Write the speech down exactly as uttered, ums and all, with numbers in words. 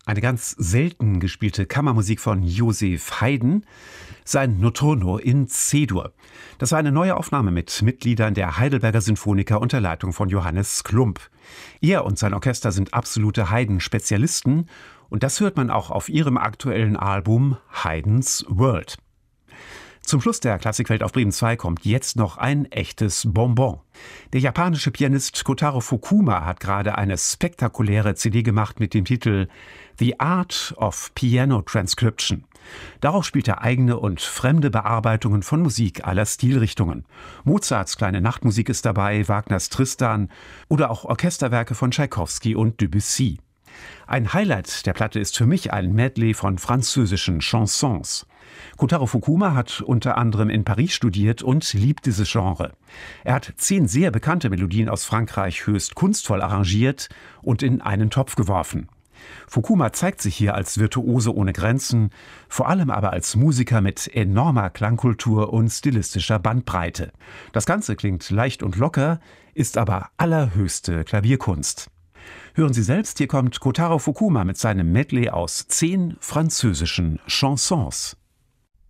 Eine ganz selten gespielte Kammermusik von Joseph Haydn, sein Notturno in C-Dur. Das war eine neue Aufnahme mit Mitgliedern der Heidelberger Sinfoniker unter Leitung von Johannes Klumpp. Er und sein Orchester sind absolute Haydn-Spezialisten und das hört man auch auf ihrem aktuellen Album Haydn's World. Zum Schluss der Klassikwelt auf Bremen zwei kommt jetzt noch ein echtes Bonbon. Der japanische Pianist Kotaro Fukuma hat gerade eine spektakuläre C D gemacht mit dem Titel The Art of Piano Transcription. Darauf spielt er eigene und fremde Bearbeitungen von Musik aller Stilrichtungen. Mozarts kleine Nachtmusik ist dabei, Wagners Tristan oder auch Orchesterwerke von Tschaikowski und Debussy. Ein Highlight der Platte ist für mich ein Medley von französischen Chansons. Kotaro Fukuma hat unter anderem in Paris studiert und liebt dieses Genre. Er hat zehn sehr bekannte Melodien aus Frankreich höchst kunstvoll arrangiert und in einen Topf geworfen. Fukuma zeigt sich hier als Virtuose ohne Grenzen, vor allem aber als Musiker mit enormer Klangkultur und stilistischer Bandbreite. Das Ganze klingt leicht und locker, ist aber allerhöchste Klavierkunst. Hören Sie selbst, hier kommt Kotaro Fukuma mit seinem Medley aus zehn französischen Chansons.